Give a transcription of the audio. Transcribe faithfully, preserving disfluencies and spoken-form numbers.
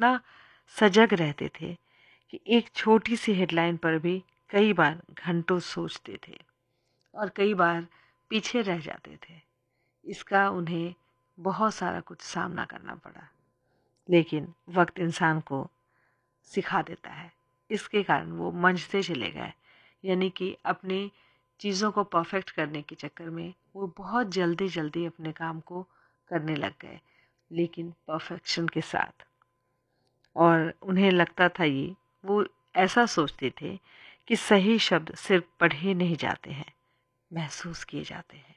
इतना सजग रहते थे कि एक छोटी सी हेडलाइन पर भी कई बार घंटों सोचते थे और कई बार पीछे रह जाते थे। इसका उन्हें बहुत सारा कुछ सामना करना पड़ा, लेकिन वक्त इंसान को सिखा देता है। इसके कारण वो मंझते चले गए, यानी कि अपनी चीज़ों को परफेक्ट करने के चक्कर में वो बहुत जल्दी जल्दी अपने काम को करने लग गए, लेकिन परफेक्शन के साथ। और उन्हें लगता था ये, वो ऐसा सोचते थे कि सही शब्द सिर्फ पढ़े नहीं जाते हैं, महसूस किए जाते हैं।